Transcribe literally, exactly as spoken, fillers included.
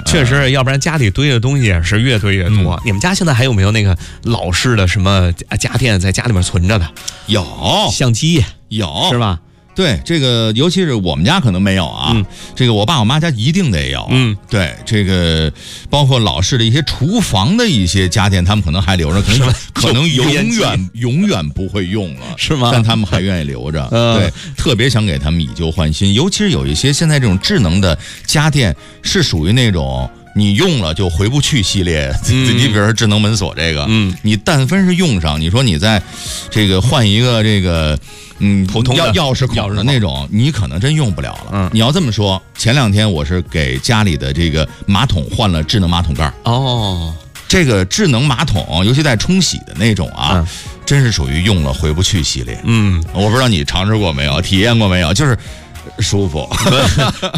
确实，要不然家里堆的东西也是越堆越多。嗯、你们家现在还有没有那个老式的什么家电在家里面存着的？ 有， 相机有， 是吧？ 对，这个尤其是我们家可能没有啊，嗯、这个我爸我妈家一定得有。嗯，对，这个包括老式的一些厨房的一些家电，他们可能还留着，可能可能永远永远不会用了， 是吗？ 但他们还愿意留着。嗯、对，特别想给他们以旧换新，尤其是有一些现在这种智能的家电是属于那种。你用了就回不去系列，嗯、你比如说智能门锁这个，嗯，你但凡是用上，你说你在这个换一个这个，嗯， 普通的钥匙口的那种，你可能真用不了了。嗯，你要这么说，前两天我是给家里的这个马桶换了智能马桶盖。 哦， 这个智能马桶，尤其带冲洗的那种啊，嗯、真是属于用了回不去系列。嗯，我不知道你尝试过没有，体验过没有，就是。舒服